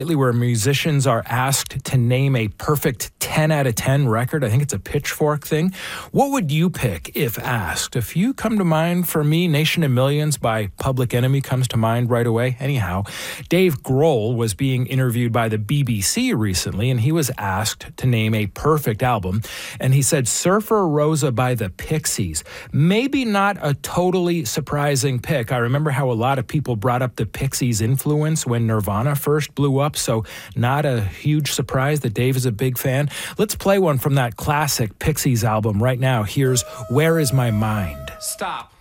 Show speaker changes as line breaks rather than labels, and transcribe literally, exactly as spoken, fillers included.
Where musicians are asked to name a perfect ten out of ten record. I think it's a Pitchfork thing. What would you pick if asked? A few come to mind for me. Nation of Millions by Public Enemy comes to mind right away. Anyhow, Dave Grohl was being interviewed by the B B C recently, and he was asked to name a perfect album. And he said Surfer Rosa by the Pixies. Maybe not a totally surprising pick. I remember how a lot of people brought up the Pixies' influence when Nirvana first blew up. So not a huge surprise that Dave is a big fan. Let's play one from that classic Pixies album right now. Here's Where Is My Mind?
Stop.